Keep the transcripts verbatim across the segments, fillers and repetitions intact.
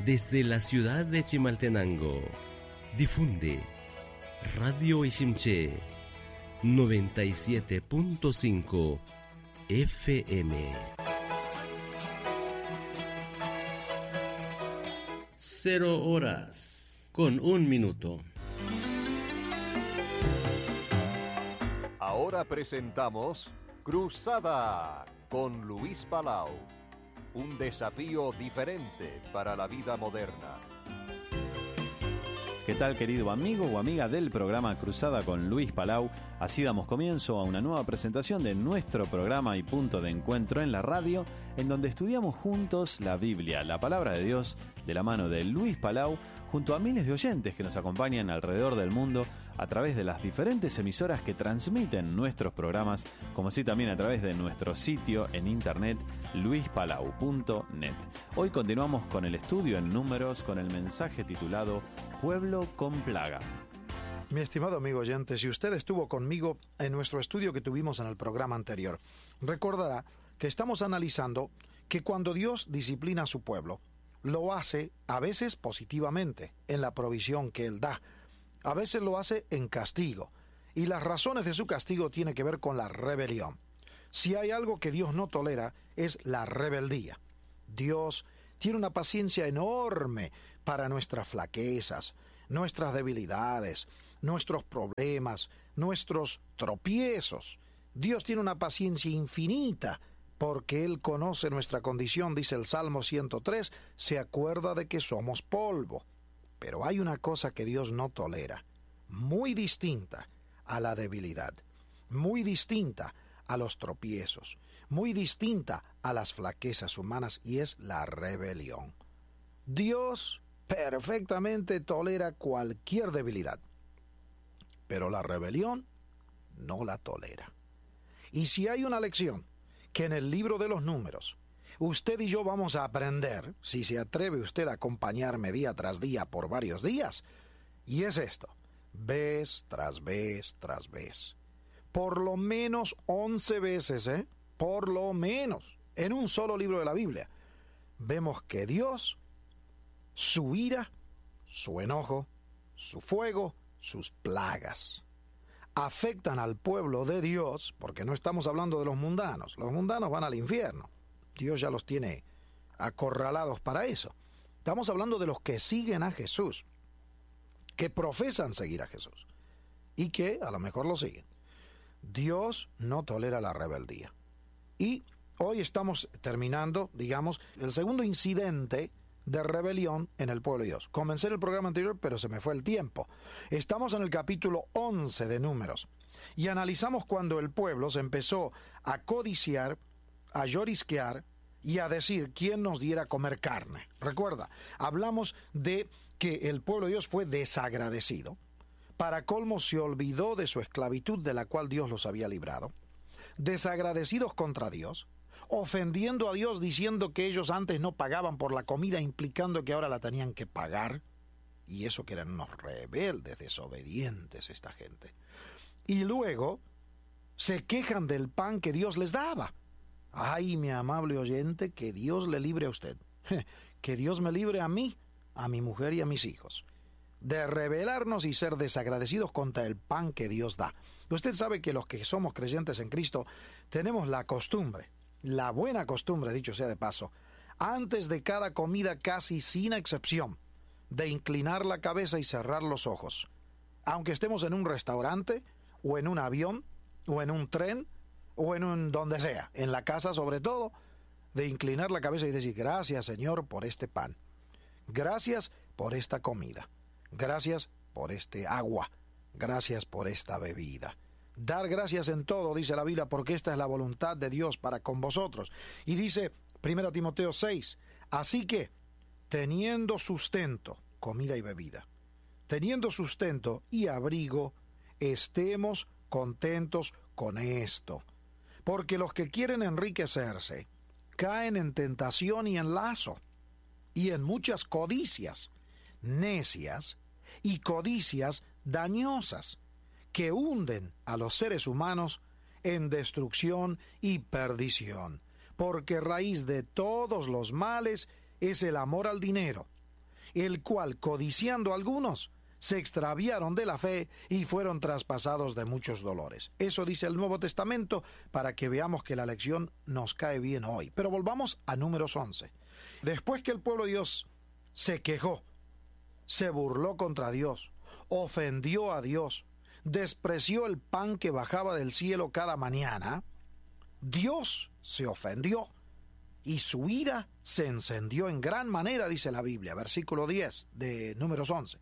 Desde la ciudad de Chimaltenango, difunde Radio Iximché noventa y siete punto cinco F M. Cero horas con un minuto. Ahora presentamos Cruzada con Luis Palau. Un desafío diferente para la vida moderna. ¿Qué tal, querido amigo o amiga del programa Cruzada con Luis Palau? Así damos comienzo a una nueva presentación de nuestro programa y punto de encuentro en la radio, en donde estudiamos juntos la Biblia, la palabra de Dios, de la mano de Luis Palau, junto a miles de oyentes que nos acompañan alrededor del mundo a través de las diferentes emisoras que transmiten nuestros programas, como así también a través de nuestro sitio en internet luis palau punto net. Hoy continuamos con el estudio en números con el mensaje titulado Pueblo con plaga. Mi estimado amigo oyente, si usted estuvo conmigo en nuestro estudio que tuvimos en el programa anterior, recordará que estamos analizando que cuando Dios disciplina a su pueblo, lo hace a veces positivamente en la provisión que Él da, a veces lo hace en castigo, y las razones de su castigo tienen que ver con la rebelión. Si hay algo que Dios no tolera, es la rebeldía. Dios tiene una paciencia enorme para nuestras flaquezas, nuestras debilidades, nuestros problemas, nuestros tropiezos. Dios tiene una paciencia infinita porque Él conoce nuestra condición, dice el Salmo ciento tres, se acuerda de que somos polvo. Pero hay una cosa que Dios no tolera, muy distinta a la debilidad, muy distinta a los tropiezos, muy distinta a las flaquezas humanas, y es la rebelión. Dios perfectamente tolera cualquier debilidad, pero la rebelión no la tolera. Y si hay una lección que en el libro de los Números usted y yo vamos a aprender, si se atreve usted a acompañarme día tras día por varios días, y es esto: vez tras vez tras vez, por lo menos once veces, ¿eh? por lo menos, en un solo libro de la Biblia, vemos que Dios, su ira, su enojo, su fuego, sus plagas, afectan al pueblo de Dios, porque no estamos hablando de los mundanos. Los mundanos van al infierno. Dios ya los tiene acorralados para eso. Estamos hablando de los que siguen a Jesús, que profesan seguir a Jesús y que a lo mejor lo siguen. Dios no tolera la rebeldía. Y hoy estamos terminando, digamos, el segundo incidente de rebelión en el pueblo de Dios. Comencé el programa anterior, pero se me fue el tiempo. Estamos en el capítulo once de Números y analizamos cuando el pueblo se empezó a codiciar, a llorisquear y a decir quién nos diera comer carne. Recuerda, hablamos de que el pueblo de Dios fue desagradecido. Para colmo, se olvidó de su esclavitud de la cual Dios los había librado. Desagradecidos contra Dios, ofendiendo a Dios diciendo que ellos antes no pagaban por la comida, implicando que ahora la tenían que pagar. Y eso que eran unos rebeldes, desobedientes esta gente. Y luego se quejan del pan que Dios les daba. Ay, mi amable oyente, que Dios le libre a usted. Que Dios me libre a mí, a mi mujer y a mis hijos, de rebelarnos y ser desagradecidos contra el pan que Dios da. Usted sabe que los que somos creyentes en Cristo tenemos la costumbre, la buena costumbre, dicho sea de paso, antes de cada comida casi sin excepción, de inclinar la cabeza y cerrar los ojos. Aunque estemos en un restaurante, o en un avión, o en un tren, o en un donde sea, en la casa sobre todo, de inclinar la cabeza y decir: gracias, Señor, por este pan. Gracias por esta comida. Gracias por este agua. Gracias por esta bebida. Dar gracias en todo, dice la Biblia, porque esta es la voluntad de Dios para con vosotros. Y dice primera Timoteo seis, así que, teniendo sustento, comida y bebida, teniendo sustento y abrigo, estemos contentos con esto. Porque los que quieren enriquecerse caen en tentación y en lazo, y en muchas codicias necias y codicias dañosas, que hunden a los seres humanos en destrucción y perdición. Porque raíz de todos los males es el amor al dinero, el cual, codiciando algunos, se extraviaron de la fe y fueron traspasados de muchos dolores. Eso dice el Nuevo Testamento para que veamos que la lección nos cae bien hoy. Pero volvamos a Números once. Después que el pueblo de Dios se quejó, se burló contra Dios, ofendió a Dios, despreció el pan que bajaba del cielo cada mañana, Dios se ofendió y su ira se encendió en gran manera, dice la Biblia, versículo diez de Números once.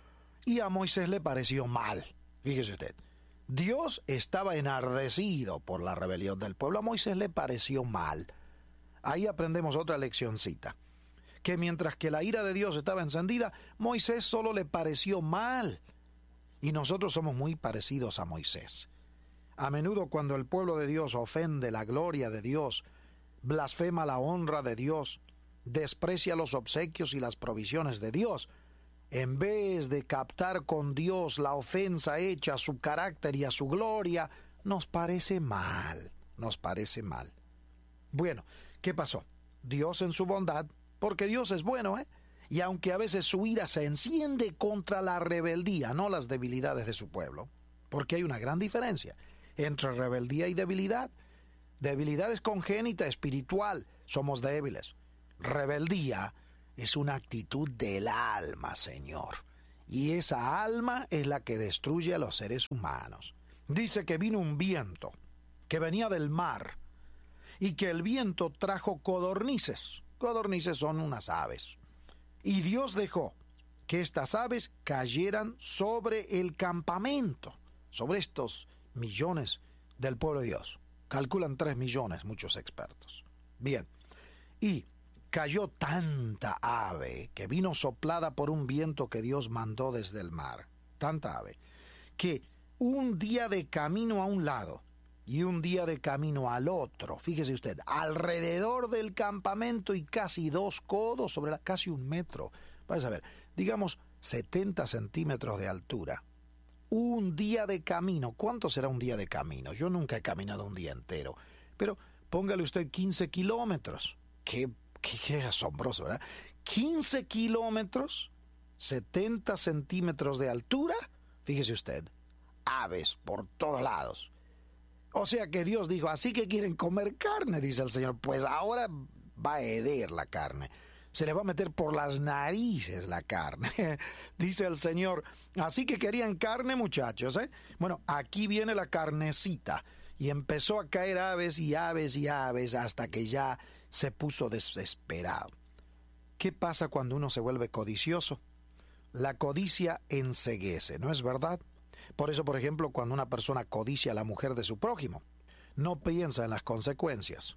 Y a Moisés le pareció mal. Fíjese usted, Dios estaba enardecido por la rebelión del pueblo. A Moisés le pareció mal. Ahí aprendemos otra leccioncita, que mientras que la ira de Dios estaba encendida, Moisés solo le pareció mal. Y nosotros somos muy parecidos a Moisés. A menudo cuando el pueblo de Dios ofende la gloria de Dios, blasfema la honra de Dios, desprecia los obsequios y las provisiones de Dios, en vez de captar con Dios la ofensa hecha a su carácter y a su gloria, nos parece mal, nos parece mal. Bueno, ¿qué pasó? Dios en su bondad, porque Dios es bueno, ¿eh? Y aunque a veces su ira se enciende contra la rebeldía, no las debilidades de su pueblo, porque hay una gran diferencia entre rebeldía y debilidad. Debilidad es congénita, espiritual, somos débiles. Rebeldía es una actitud del alma, Señor. Y esa alma es la que destruye a los seres humanos. Dice que vino un viento que venía del mar y que el viento trajo codornices. Codornices son unas aves. Y Dios dejó que estas aves cayeran sobre el campamento, sobre estos millones del pueblo de Dios. Calculan tres millones muchos expertos. Bien, y cayó tanta ave que vino soplada por un viento que Dios mandó desde el mar, tanta ave, que un día de camino a un lado y un día de camino al otro, fíjese usted, alrededor del campamento y casi dos codos, sobre la, casi un metro, vais a ver, digamos setenta centímetros de altura, un día de camino. ¿Cuánto será un día de camino? Yo nunca he caminado un día entero, pero póngale usted quince kilómetros, qué Qué, qué asombroso, ¿verdad? quince kilómetros, setenta centímetros de altura, fíjese usted, aves por todos lados. O sea que Dios dijo, así que quieren comer carne, dice el Señor, pues ahora va a heder la carne. Se le va a meter por las narices la carne, dice el Señor. Así que querían carne, muchachos, ¿eh? Bueno, aquí viene la carnecita. Y empezó a caer aves y aves y aves hasta que ya se puso desesperado. ¿Qué pasa cuando uno se vuelve codicioso? La codicia enceguece, ¿no es verdad? Por eso, por ejemplo, cuando una persona codicia a la mujer de su prójimo, no piensa en las consecuencias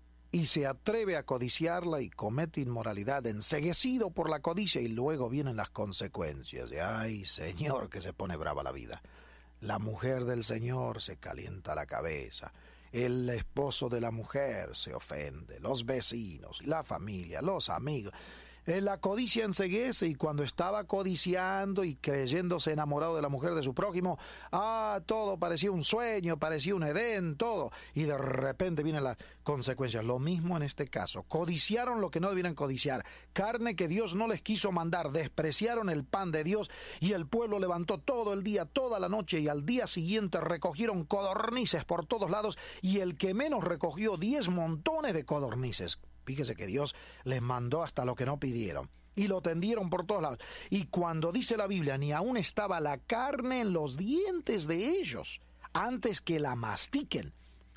y se atreve a codiciarla y comete inmoralidad enceguecido por la codicia, y luego vienen las consecuencias. Y ¡ay, Señor!, que se pone brava la vida. La mujer del Señor se calienta la cabeza. El esposo de la mujer se ofende, los vecinos, la familia, los amigos. La codicia enceguece, y cuando estaba codiciando y creyéndose enamorado de la mujer de su prójimo, ah, todo parecía un sueño, parecía un Edén, todo, y de repente vienen las consecuencias. Lo mismo en este caso, codiciaron lo que no debieran codiciar, carne que Dios no les quiso mandar, despreciaron el pan de Dios, y el pueblo levantó todo el día, toda la noche, y al día siguiente recogieron codornices por todos lados, y el que menos recogió diez montones de codornices. Fíjese que Dios les mandó hasta lo que no pidieron, y lo tendieron por todos lados. Y cuando dice la Biblia, ni aún estaba la carne en los dientes de ellos, antes que la mastiquen,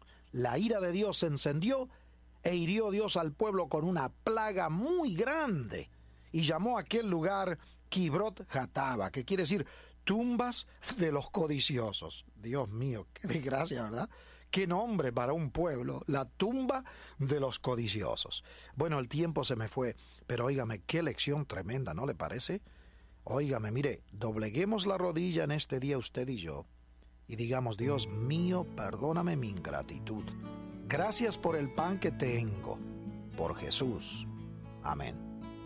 la ira de Dios se encendió, e hirió Dios al pueblo con una plaga muy grande, y llamó a aquel lugar Kibrot Hataba, que quiere decir tumbas de los codiciosos. Dios mío, qué desgracia, ¿verdad? Qué nombre para un pueblo, la tumba de los codiciosos. Bueno, el tiempo se me fue, pero óigame, qué lección tremenda, ¿no le parece? Óigame, mire, dobleguemos la rodilla en este día usted y yo, y digamos, Dios mío, perdóname mi ingratitud. Gracias por el pan que tengo, por Jesús. Amén.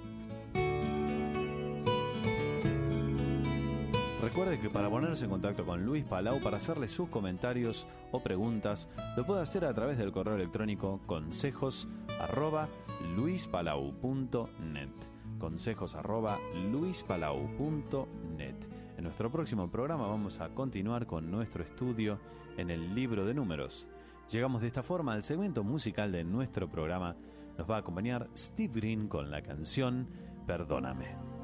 Recuerde que para ponerse en contacto con Luis Palau para hacerle sus comentarios o preguntas, lo puede hacer a través del correo electrónico consejos arroba luispalau punto net. consejos arroba luispalau punto net. En nuestro próximo programa vamos a continuar con nuestro estudio en el libro de números. Llegamos de esta forma al segmento musical de nuestro programa. Nos va a acompañar Steve Green con la canción Perdóname.